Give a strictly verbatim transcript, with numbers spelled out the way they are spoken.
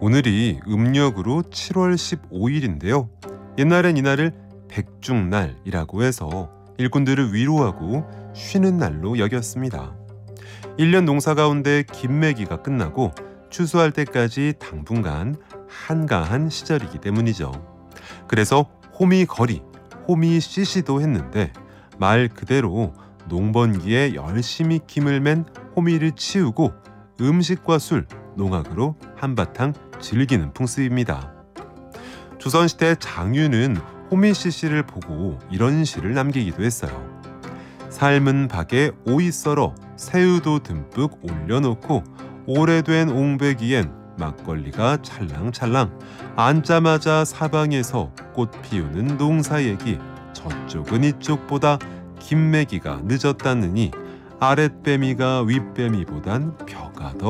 오늘이 음력으로 칠월 십오일인데요. 옛날엔 이날을 백중날이라고 해서 일꾼들을 위로하고 쉬는 날로 여겼습니다. 일 년 농사 가운데 김매기가 끝나고 추수할 때까지 당분간 한가한 시절이기 때문이죠. 그래서 호미거리, 호미씨씨도 했는데 말 그대로 농번기에 열심히 김을 맨 호미를 치우고 음식과 술, 농악으로 한바탕 즐기는 풍습입니다. 조선시대 장유는 호미씨씨를 보고 이런 시를 남기기도 했어요. 삶은 박에 오이 썰어 새우도 듬뿍 올려놓고 오래된 옹배기엔 막걸리가 찰랑찰랑 앉자마자 사방에서 꽃 피우는 농사 얘기 저쪽은 이쪽보다 김매기가 늦었다느니 아랫배미가 윗배미보단 벼가 더